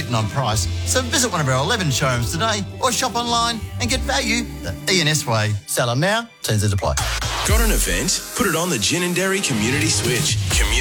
beaten on price, so visit one of our 11 showrooms today or shop online and get value the E&S way. Sell them now, terms apply. Got an event? Put it on the Ginninderry Community Switch.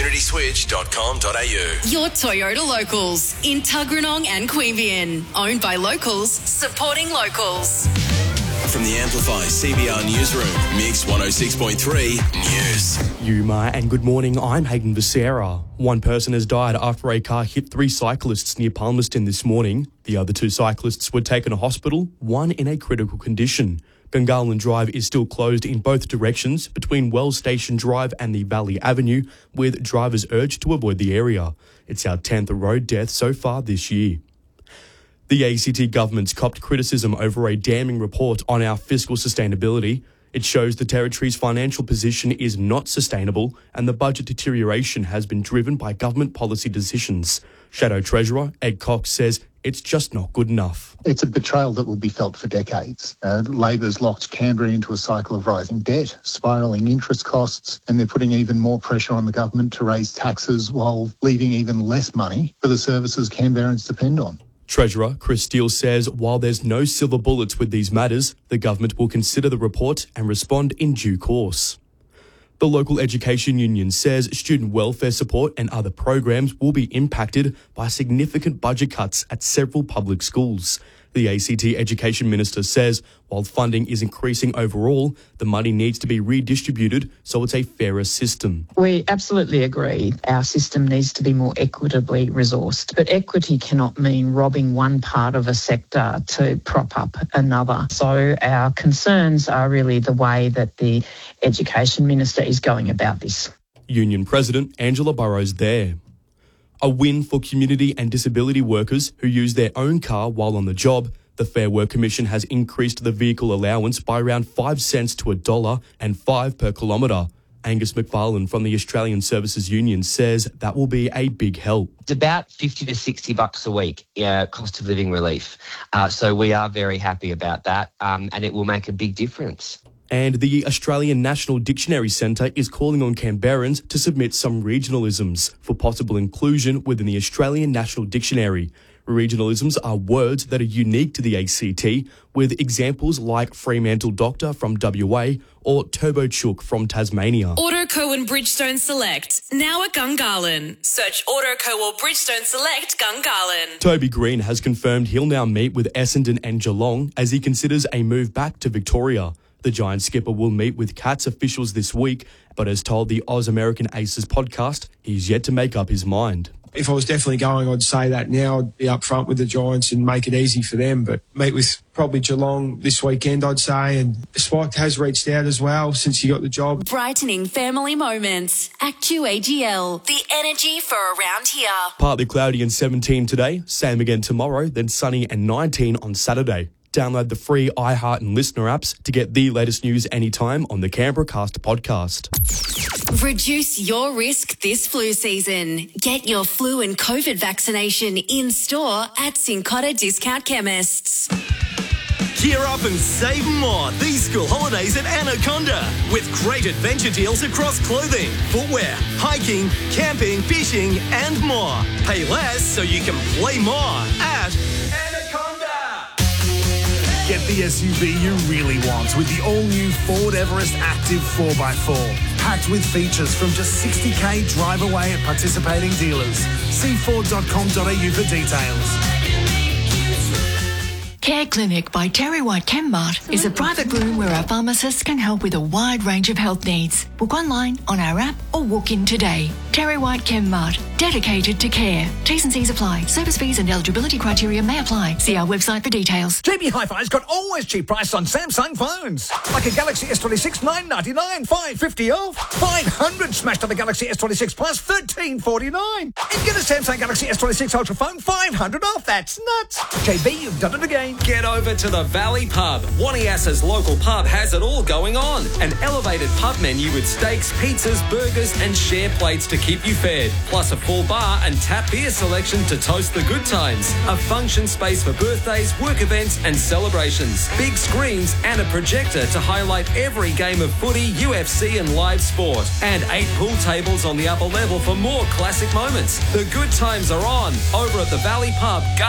communityswitch.com.au. Your Toyota Locals in Tuggeranong and Queanbeyan. Owned by locals, supporting locals. From the Amplify CBR Newsroom, Mix 106.3 News. Yuma, and good morning. I'm Hayden Becerra. One person has died after a car hit 3 cyclists near Palmerston this morning. The other 2 cyclists were taken to hospital, one in a critical condition. Gungahlin Drive is still closed in both directions between Wells Station Drive and the Valley Avenue, with drivers urged to avoid the area. It's our 10th road death so far this year. The ACT government's copped criticism over a damning report on our fiscal sustainability. It shows the territory's financial position is not sustainable and the budget deterioration has been driven by government policy decisions. Shadow Treasurer Ed Cox says it's just not good enough. It's a betrayal that will be felt for decades. Labor's locked Canberra into a cycle of rising debt, spiralling interest costs, and they're putting even more pressure on the government to raise taxes while leaving even less money for the services Canberrans depend on. Treasurer Chris Steele says while there's no silver bullets with these matters, the government will consider the report and respond in due course. The local education union says student welfare support and other programs will be impacted by significant budget cuts at several public schools. The ACT Education Minister says while funding is increasing overall, the money needs to be redistributed so it's a fairer system. We absolutely agree our system needs to be more equitably resourced, but equity cannot mean robbing one part of a sector to prop up another. So our concerns are really the way that the Education Minister is going about this. Union President Angela Burrows there. A win for community and disability workers who use their own car while on the job. The Fair Work Commission has increased the vehicle allowance by around 5 cents to $1.05 per kilometre. Angus McFarlane from the Australian Services Union says that will be a big help. It's about $50 to $60 a week, cost of living relief. So we are very happy about that, and it will make a big difference. And the Australian National Dictionary Centre is calling on Canberrans to submit some regionalisms for possible inclusion within the Australian National Dictionary. Regionalisms are words that are unique to the ACT, with examples like Fremantle Doctor from WA or Turbo Chook from Tasmania. Autoco and Bridgestone Select, now at Gungahlin. Search Autoco or Bridgestone Select Gungahlin. Toby Green has confirmed he'll now meet with Essendon and Geelong as he considers a move back to Victoria. The Giants skipper will meet with Cats officials this week, but has told the Oz American Aces podcast he's yet to make up his mind. If I was definitely going, I'd say that now. I'd be up front with the Giants and make it easy for them, but meet with probably Geelong this weekend, I'd say, and Spike has reached out as well since he got the job. Brightening family moments. Actu AGL, the energy for around here. Partly cloudy and 17 today, same again tomorrow, then sunny and 19 on Saturday. Download the free iHeart and Listener apps to get the latest news anytime on the Canberra Cast podcast. Reduce your risk this flu season. Get your flu and COVID vaccination in store at Cincotta Discount Chemists. Gear up and save more these school holidays at Anaconda with great adventure deals across clothing, footwear, hiking, camping, fishing and more. Pay less so you can play more at Get the SUV you really want with the all-new Ford Everest Active 4x4. Packed with features from just $60,000 drive away at participating dealers. See Ford.com.au for details. Care Clinic by Terry White Chemmart is a private room where our pharmacists can help with a wide range of health needs. Book online, on our app or walk in today. Terry White Chemmart, dedicated to care. T's and C's apply. Service fees and eligibility criteria may apply. See our website for details. JB Hi-Fi's got always cheap prices on Samsung phones. Like a Galaxy S26, $999, $550 off. 500 smashed on the Galaxy S26 Plus, $1349. And get a Samsung Galaxy S26 Ultra phone, $500 off. That's nuts. JB, you've done it again. Get over to the Valley Pub. Waniassa's local pub has it all going on. An elevated pub menu with steaks, pizzas, burgers and share plates to keep you fed. Plus a full bar and tap beer selection to toast the good times. A function space for birthdays, work events and celebrations. Big screens and a projector to highlight every game of footy, UFC and live sport. And 8 pool tables on the upper level for more classic moments. The good times are on over at the Valley Pub.